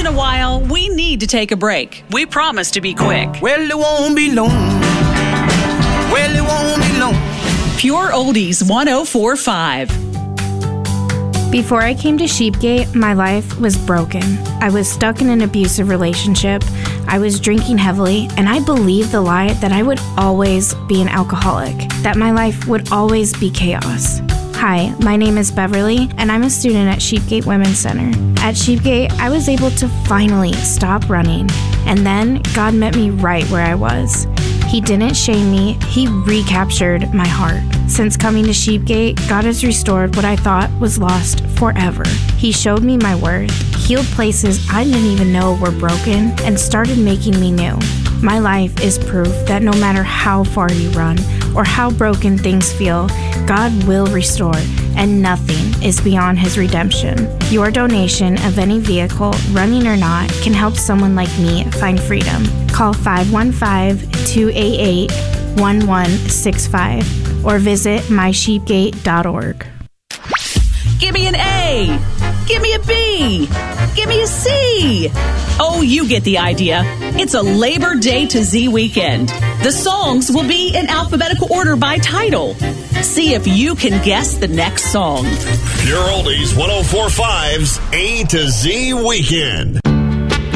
in a while, we need to take a break. We promise to be quick. Well, it won't be long. Well, it won't be long. Pure Oldies 104.5. Before I came to Sheepgate, my life was broken. I was stuck in an abusive relationship. I was drinking heavily, and I believed the lie that I would always be an alcoholic, that my life would always be chaos. Hi, my name is Beverly, and I'm a student at Sheepgate Women's Center. At Sheepgate, I was able to finally stop running, and then God met me right where I was. He didn't shame me, He recaptured my heart. Since coming to Sheepgate, God has restored what I thought was lost forever. He showed me my worth, healed places I didn't even know were broken, and started making me new. My life is proof that no matter how far you run or how broken things feel, God will restore, and nothing is beyond His redemption. Your donation of any vehicle, running or not, can help someone like me find freedom. Call 515-288-1165 or visit mysheepgate.org. Give me an A. Give me a B. Give me a C. Oh, you get the idea. It's a Labor Day to Z weekend. The songs will be in alphabetical order by title. See if you can guess the next song. Pure Oldies 104.5's A to Z weekend.